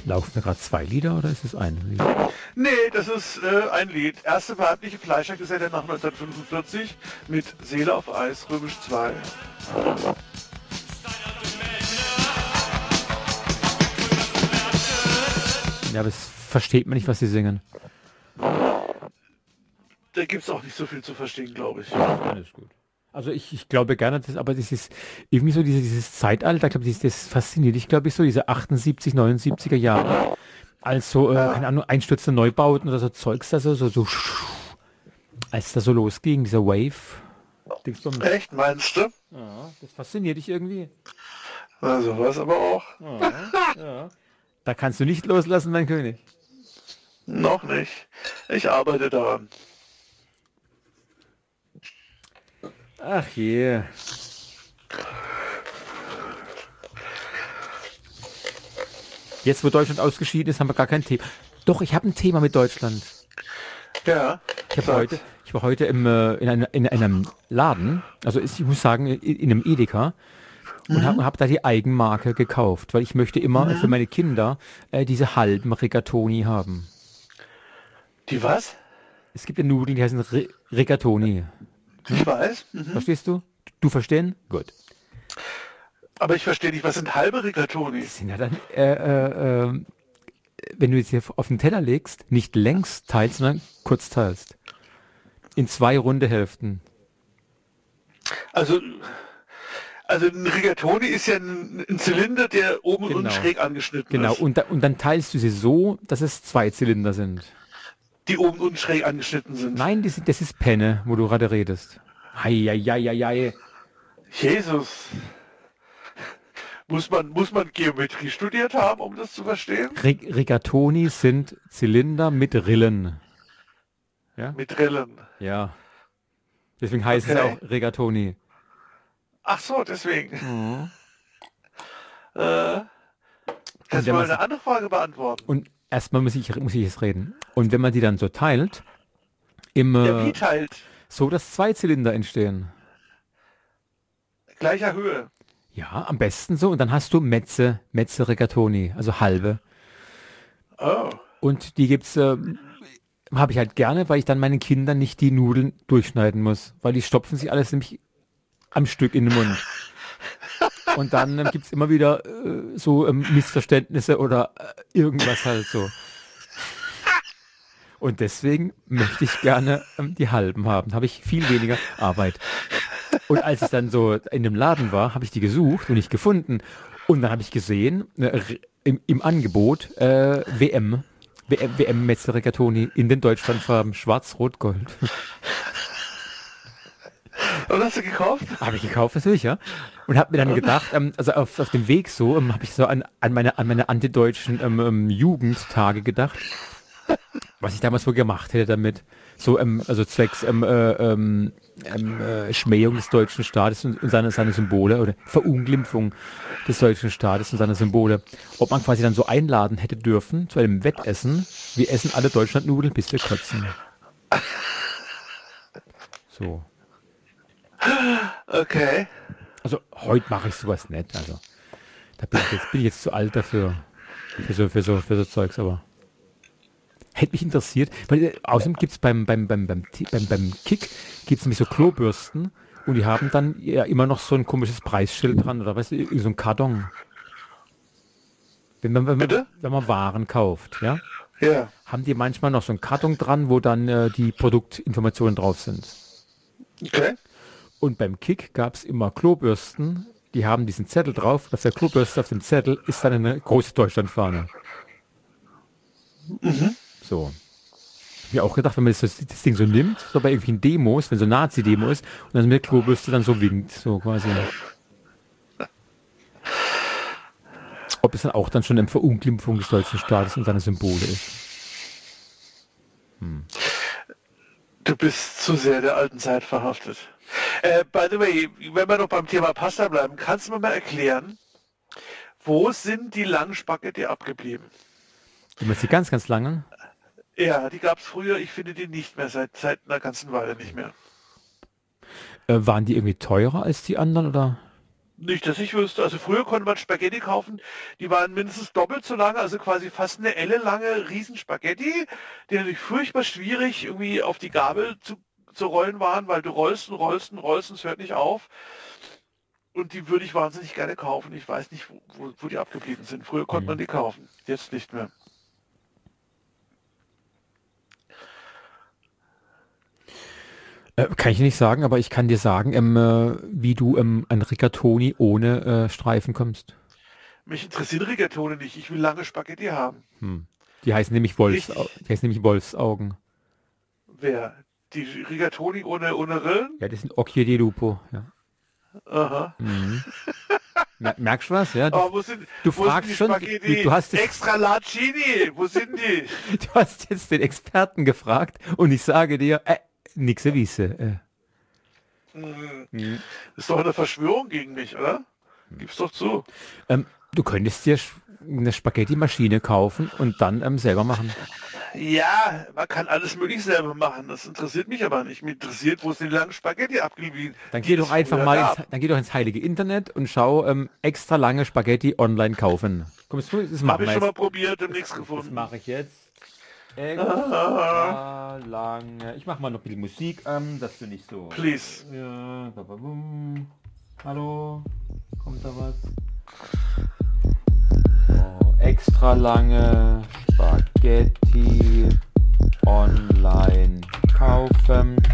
Laufen da gerade 2 Lieder oder ist es ein Lied? Nee, das ist ein Lied. Erste weibliche Fleischergeselle nach 1945 mit Seele auf Eis, Römisch 2. Ja, aber es versteht man nicht, was sie singen. Da gibt's auch nicht so viel zu verstehen, glaube ich. Alles gut. Also ich glaube gerne, aber das ist irgendwie so dieses Zeitalter, ich glaube, das fasziniert dich, glaube ich, so diese 78, 79er Jahre. Also, keine Ahnung, einstürzende Neubauten oder so Zeugs, da so, als das so losging, dieser Wave. Dingsbums. Echt, meinst du? Ja, das fasziniert dich irgendwie. Na, sowas aber auch. Ja. Da kannst du nicht loslassen, mein König. Noch nicht. Ich arbeite daran. Ach je. Jetzt, wo Deutschland ausgeschieden ist, haben wir gar kein Thema. Doch, ich habe ein Thema mit Deutschland. Ja. Ich war heute in einem Laden, also ich muss sagen, in einem Edeka und hab da die Eigenmarke gekauft, weil ich möchte immer für meine Kinder diese halben Rigatoni haben. Die was? Es gibt ja Nudeln, die heißen Rigatoni. Ich weiß. Verstehst du? Du verstehen? Gut. Aber ich verstehe nicht, was sind halbe Rigatoni? Das sind ja dann, wenn du jetzt hier auf den Teller legst, nicht längs teilst, sondern kurz teilst. In 2 runde Hälften. Also ein Rigatoni ist ja ein Zylinder, der oben und unten Genau. schräg angeschnitten Genau, ist. und dann teilst du sie so, dass es 2 Zylinder sind. Die oben und unten schräg angeschnitten sind. Nein, das ist Penne, wo du gerade redest. Heieieiei. Jesus. Muss man Geometrie studiert haben, um das zu verstehen? Rigatoni sind Zylinder mit Rillen. Ja? Mit Rillen. Ja. Deswegen heißt es Okay. auch Rigatoni. Ach so, deswegen. Und, Kannst du wenn mal man, eine andere Frage beantworten? und erstmal muss ich jetzt reden. Und wenn man die dann so teilt, Ja, wie teilt? so dass 2 Zylinder entstehen. Gleicher Höhe. Ja, am besten so. Und dann hast du Metze Rigatoni, also halbe. Oh. Und die gibt's, habe ich halt gerne, weil ich dann meinen Kindern nicht die Nudeln durchschneiden muss. Weil die stopfen sich alles nämlich am Stück in den Mund. Und dann gibt es immer wieder so Missverständnisse oder irgendwas halt so. Und deswegen möchte ich gerne die halben haben. Habe ich viel weniger Arbeit. Und als ich dann so in dem Laden war, habe ich die gesucht und nicht gefunden. Und dann habe ich gesehen, im Angebot WM Metze Rigatoni in den Deutschlandfarben Schwarz, Rot, Gold. Und hast du gekauft? Habe ich gekauft, natürlich, ja. Und habe mir dann gedacht, also auf dem Weg so, habe ich so an meine antideutschen Jugendtage gedacht, was ich damals wohl gemacht hätte damit. So, also zwecks Schmähung des deutschen Staates und seine Symbole oder Verunglimpfung des deutschen Staates und seiner Symbole. Ob man quasi dann so einladen hätte dürfen zu einem Wettessen. Wir essen alle Deutschlandnudeln, bis wir kotzen. So. Okay. Also heute mache ich sowas nicht. Also da bin ich jetzt zu alt dafür. Für so Zeugs, aber. Hätte mich interessiert, weil außerdem gibt es beim Kick gibt es nämlich so Klobürsten und die haben dann ja immer noch so ein komisches Preisschild dran oder weißt du, so ein Karton. Bitte? Wenn man Waren kauft, ja, Ja. haben die manchmal noch so einen Karton dran, wo dann die Produktinformationen drauf sind. Okay. Und beim Kick gab es immer Klobürsten, die haben diesen Zettel drauf, auf der Klobürste auf dem Zettel ist dann eine große Deutschlandfahne. So. Ich habe mir auch gedacht, wenn man das Ding so nimmt, so bei irgendwelchen Demos, wenn so Nazi-Demo ist, und dann mit der Klobürste dann so winkt, so quasi. Ob es dann auch dann schon eine Verunglimpfung des deutschen Staates und seiner Symbole ist. Du bist zu sehr der alten Zeit verhaftet. By the way, wenn wir noch beim Thema Pasta bleiben, kannst du mir mal erklären, wo sind die langen Spaghetti abgeblieben? Du meinst die ganz, ganz langen? Ja, die gab es früher, ich finde die nicht mehr, seit einer ganzen Weile nicht mehr. Waren die irgendwie teurer als die anderen, oder? Nicht, dass ich wüsste. Also früher konnte man Spaghetti kaufen, die waren mindestens doppelt so lange, also quasi fast eine Elle lange Riesenspaghetti, die natürlich furchtbar schwierig irgendwie auf die Gabel zu rollen waren, weil du rollst und rollst und rollst und es hört nicht auf. Und die würde ich wahnsinnig gerne kaufen. Ich weiß nicht, wo die abgeblieben sind. Früher konnte man die kaufen, jetzt nicht mehr. Kann ich nicht sagen, aber ich kann dir sagen, wie du an Rigatoni ohne Streifen kommst. Mich interessieren Rigatoni nicht. Ich will lange Spaghetti haben. Hm. Die heißen nämlich Richtig. die heißen nämlich Wolfsaugen. Wer? Die Rigatoni ohne Rillen? Ja, das sind Occhio di Lupo. Ja. Aha. Mhm. Merkst du was? Ja, Aber du wo sind fragst die schon, Spaghetti? du hast Extra Larcini, wo sind die? du hast jetzt den Experten gefragt und ich sage dir, nix Wiese. Mhm. Das ist doch eine Verschwörung gegen mich, oder? Gib's doch zu. Du könntest dir eine Spaghetti-Maschine kaufen und dann selber machen. Ja, man kann alles möglich selber machen. Das interessiert mich aber nicht. Mich interessiert, wo sind die langen Spaghetti abgeblieben? Dann geh doch einfach mal dann geh doch ins heilige Internet und schau extra lange Spaghetti online kaufen. Kommst du? Das Habe ich schon mal probiert und nichts Das gefunden. mache ich jetzt. Extra lange. Ich mache mal noch ein bisschen Musik, dass du nicht so. Please. Ja, bababum. Hallo, kommt da was? Oh, extra lange Spaghetti online kaufen.